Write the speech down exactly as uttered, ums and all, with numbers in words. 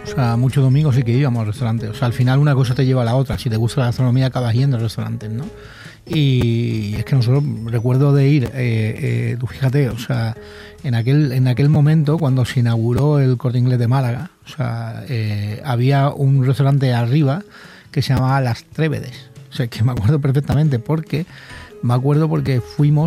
O sea, muchos domingos sí que íbamos al restaurante. O sea, al final una cosa te lleva a la otra. Si te gusta la gastronomía, acabas yendo al restaurante, ¿no? Y es que nosotros, recuerdo de ir, eh, eh, tú fíjate, o sea, en aquel, en aquel momento, cuando se inauguró el Corte Inglés de Málaga, o sea, eh, había un restaurante arriba que se llamaba Las Trévedes. O sea, que me acuerdo perfectamente porque, me acuerdo porque fuimos